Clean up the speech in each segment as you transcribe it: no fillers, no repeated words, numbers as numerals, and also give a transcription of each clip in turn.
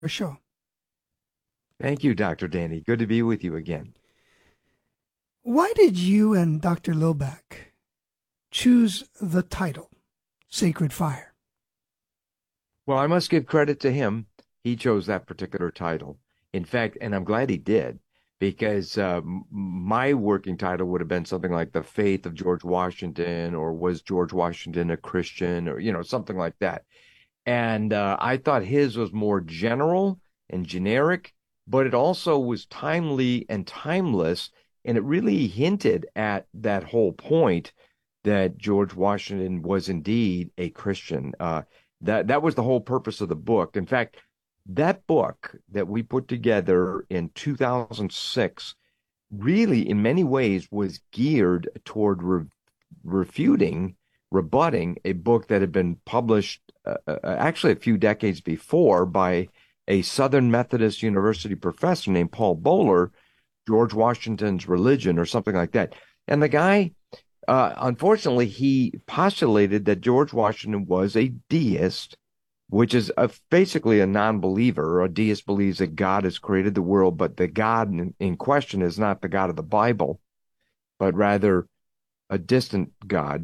Show. Thank you, Dr. Danny. Good to be with you again. Why did you and Dr. Lilback choose the title Sacred Fire? Well, I must give credit to him. He chose that particular title. In fact, and I'm glad he did, because my working title would have been something like The Faith of George Washington, or Was George Washington a Christian, or, something like that. And I thought his was more general and generic, but it also was timely and timeless. And it really hinted at that whole point that George Washington was indeed a Christian. That was the whole purpose of the book. In fact, that book that we put together in 2006 really, in many ways, was geared toward refuting, rebutting a book that had been published actually a few decades before by a Southern Methodist University professor named Paul Bowler, George Washington's Religion, or something like that. And the guy, unfortunately, he postulated that George Washington was a deist, which is basically a non-believer. A deist believes that God has created the world, but the God in question is not the God of the Bible, but rather a distant God.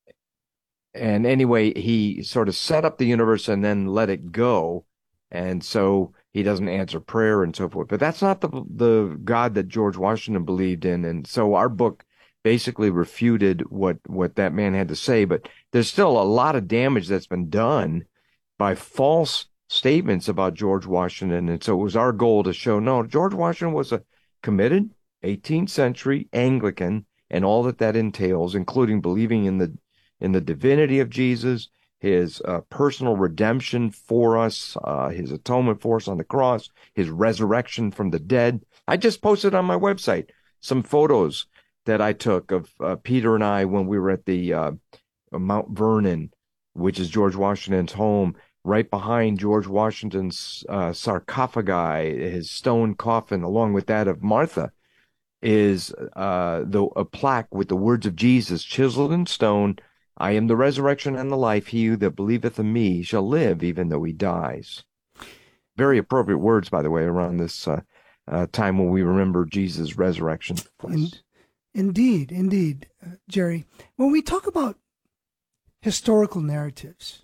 And anyway, he sort of set up the universe and then let it go. And so he doesn't answer prayer and so forth. But that's not the God that George Washington believed in. And so our book basically refuted what that man had to say. But there's still a lot of damage that's been done by false statements about George Washington. And so it was our goal to show, no, George Washington was a committed 18th century Anglican and all that that entails, including believing in the divinity of Jesus, his personal redemption for us, his atonement for us on the cross, his resurrection from the dead. I just posted on my website some photos that I took of Peter and I when we were at the Mount Vernon, which is George Washington's home, right behind George Washington's sarcophagi, his stone coffin, along with that of Martha, is a plaque with the words of Jesus chiseled in stone. I am the resurrection and the life. He that believeth in me shall live even though he dies. Very appropriate words, by the way, around this time when we remember Jesus' resurrection. In, indeed, Jerry. When we talk about historical narratives,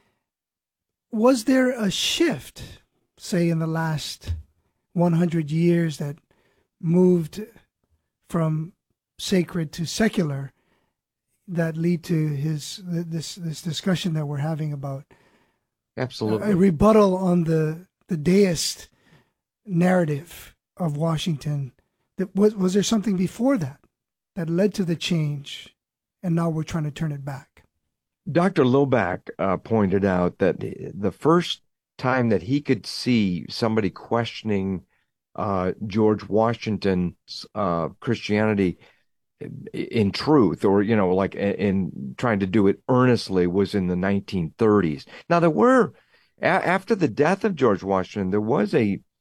was there a shift, say, in the last 100 years that moved from sacred to secular that lead to this discussion that we're having about Absolutely a rebuttal on the deist narrative of Washington? That was there something before that that led to the change, and now we're trying to turn it back? Dr. Lilback pointed out that the first time that he could see somebody questioning George Washington's Christianity in truth, or like in trying to do it earnestly, was in the 1930s. Now there were after the death of George Washington, there was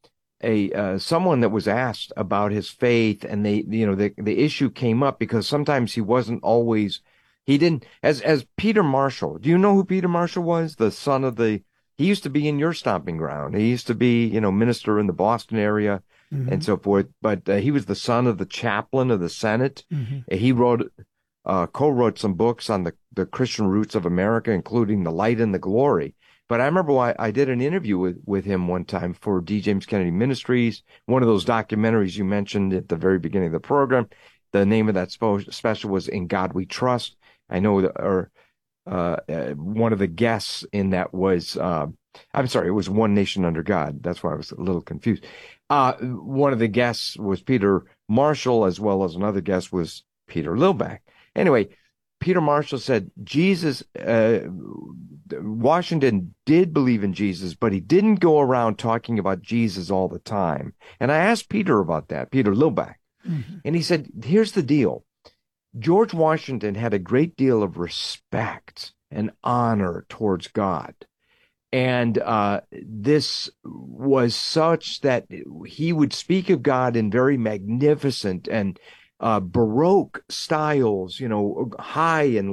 a someone that was asked about his faith, and the issue came up because sometimes he wasn't always he didn't as Peter Marshall. Do you know who Peter Marshall was? The son of the He used to be in your stomping ground. He used to be, minister in the Boston area and Mm-hmm. so forth. But he was the son of the chaplain of the Senate. Mm-hmm. He co-wrote some books on the Christian roots of America, including The Light and the Glory. But I remember I did an interview with him one time for D. James Kennedy Ministries, one of those documentaries you mentioned at the very beginning of the program. The name of that special was In God We Trust. I know one of the guests in that was, I'm sorry, it was One Nation Under God. That's why I was a little confused. One of the guests was Peter Marshall, as well as another guest was Peter Lilback. Anyway, Peter Marshall said Washington did believe in Jesus, but he didn't go around talking about Jesus all the time. And I asked Peter about that, Peter Lilback, Mm-hmm. and he said, here's the deal. George Washington had a great deal of respect and honor towards God. And this was such that he would speak of God in very magnificent and Baroque styles, high and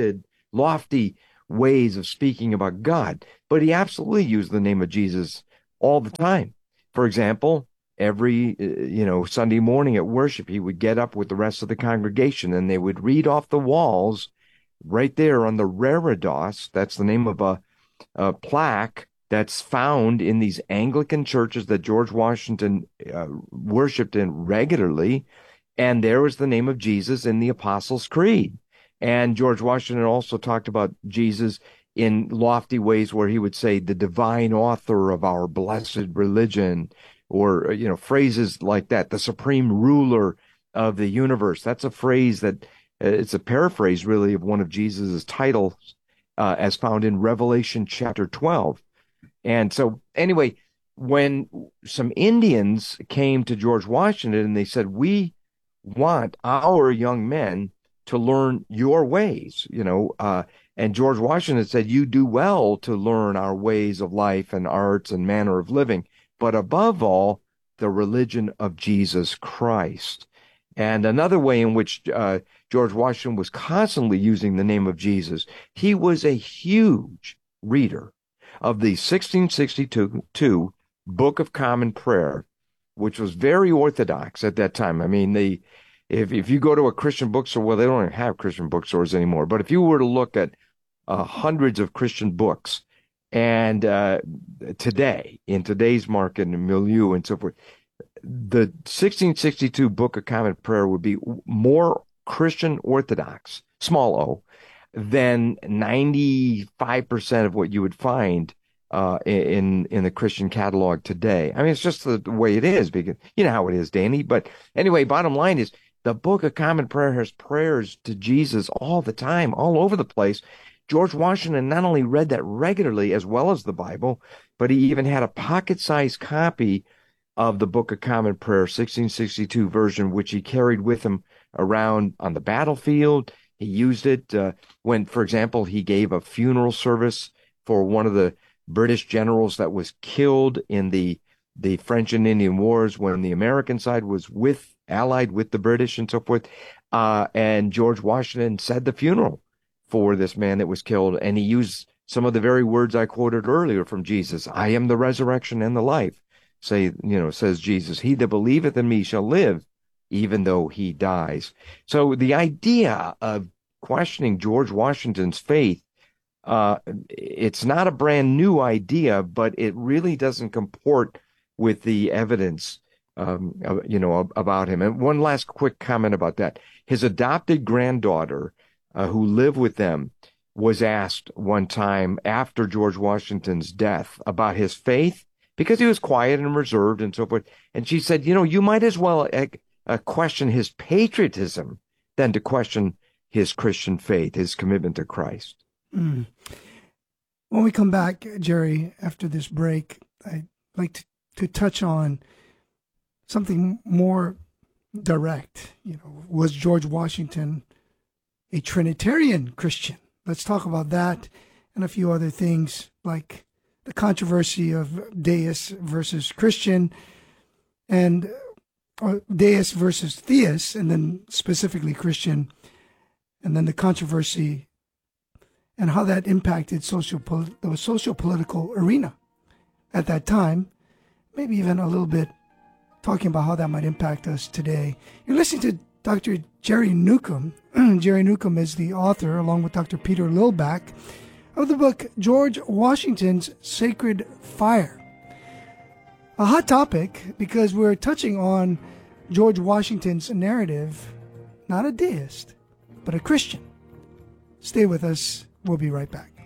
lofty ways of speaking about God. But he absolutely used the name of Jesus all the time. For example, every Sunday morning at worship, he would get up with the rest of the congregation and they would read off the walls right there on the reredos. That's the name of a plaque that's found in these Anglican churches that George Washington worshiped in regularly. And there was the name of Jesus in the Apostles' Creed. And George Washington also talked about Jesus in lofty ways where he would say, the divine author of our blessed religion, or, phrases like that, the supreme ruler of the universe. That's a phrase that it's a paraphrase, really, of one of Jesus's titles as found in Revelation chapter 12. And so, anyway, when some Indians came to George Washington and they said, we want our young men to learn your ways, and George Washington said, you do well to learn our ways of life and arts and manner of living, but above all, the religion of Jesus Christ. And another way in which George Washington was constantly using the name of Jesus, he was a huge reader of the 1662 Book of Common Prayer, which was very orthodox at that time. I mean, if you go to a Christian bookstore, well, they don't even have Christian bookstores anymore, but if you were to look at hundreds of Christian books, and today, in today's market and milieu and so forth, the 1662 Book of Common Prayer would be more Christian Orthodox, small o, than 95% of what you would find in the Christian catalog today. I mean, it's just the way it is, because you know how it is, Danny. But anyway, bottom line is the Book of Common Prayer has prayers to Jesus all the time, all over the place. George Washington not only read that regularly as well as the Bible, but he even had a pocket-sized copy of the Book of Common Prayer, 1662 version, which he carried with him around on the battlefield. He used it when, for example, he gave a funeral service for one of the British generals that was killed in the French and Indian Wars when the American side was allied with the British and so forth. And George Washington said the funeral for this man that was killed. And he used some of the very words I quoted earlier from Jesus. I am the resurrection and the life. Says Jesus, he that believeth in me shall live, even though he dies. So the idea of questioning George Washington's faith, it's not a brand new idea, but it really doesn't comport with the evidence, about him. And one last quick comment about that. His adopted granddaughter, who lived with them, was asked one time after George Washington's death about his faith, because he was quiet and reserved and so forth. And she said, you might as well question his patriotism than to question his Christian faith, his commitment to Christ. Mm. When we come back, Jerry, after this break, I'd like to touch on something more direct. Was George Washington a Trinitarian Christian? Let's talk about that and a few other things, like the controversy of deist versus Christian, and deist versus theist, and then specifically Christian, and then the controversy and how that impacted the socio-political arena at that time, maybe even a little bit talking about how that might impact us today. You're listening to Dr. Jerry Newcomb. Jerry Newcomb is the author, along with Dr. Peter Lillback, of the book George Washington's Sacred Fire. A hot topic because we're touching on George Washington's narrative, not a deist, but a Christian. Stay with us. We'll be right back.